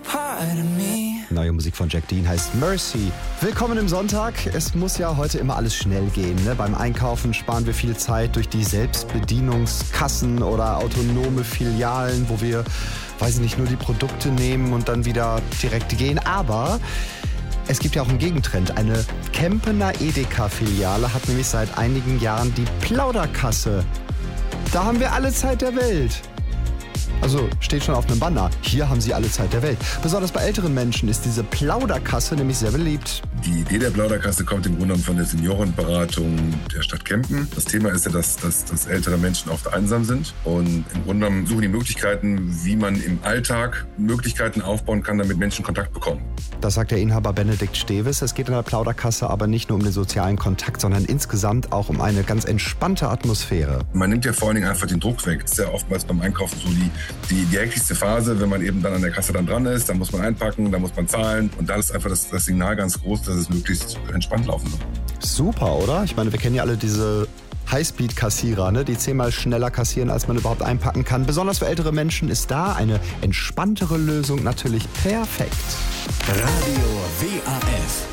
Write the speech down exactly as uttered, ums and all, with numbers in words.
Neue Musik von Jack Dean heißt Mercy. Willkommen im Sonntag. Es muss ja heute immer alles schnell gehen. Ne? Beim Einkaufen sparen wir viel Zeit durch die Selbstbedienungskassen oder autonome Filialen, wo wir, weiß ich nicht, nur die Produkte nehmen und dann wieder direkt gehen. Aber es gibt ja auch einen Gegentrend. Eine Kempener Edeka-Filiale hat nämlich seit einigen Jahren die Plauderkasse. Da haben wir alle Zeit der Welt. Also steht schon auf einem Banner. Hier haben sie alle Zeit der Welt. Besonders bei älteren Menschen ist diese Plauderkasse nämlich sehr beliebt. Die Idee der Plauderkasse kommt im Grunde genommen von der Seniorenberatung der Stadt Kempen. Das Thema ist ja, dass, dass, dass ältere Menschen oft einsam sind. Und im Grunde genommen suchen die Möglichkeiten, wie man im Alltag Möglichkeiten aufbauen kann, damit Menschen Kontakt bekommen. Das sagt der Inhaber Benedikt Steves. Es geht in der Plauderkasse aber nicht nur um den sozialen Kontakt, sondern insgesamt auch um eine ganz entspannte Atmosphäre. Man nimmt ja vor allen Dingen einfach den Druck weg. Das ist ja oftmals beim Einkaufen so die, die, die hektischste Phase, wenn man eben dann an der Kasse dann dran ist. Dann muss man einpacken, dann muss man zahlen. Und da ist einfach das, das Signal ganz groß, dass es möglichst entspannt laufen soll. Super, oder? Ich meine, wir kennen ja alle diese Highspeed-Kassierer, ne? Die zehnmal schneller kassieren, als man überhaupt einpacken kann. Besonders für ältere Menschen ist da eine entspanntere Lösung natürlich perfekt. Radio W A F